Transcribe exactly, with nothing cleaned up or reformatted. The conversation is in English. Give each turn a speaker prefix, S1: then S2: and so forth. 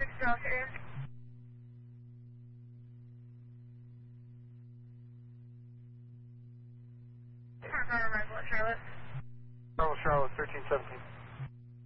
S1: six Dallas area. Arrival at Charlotte.
S2: Charlotte, Charlotte, thirteen seventeen.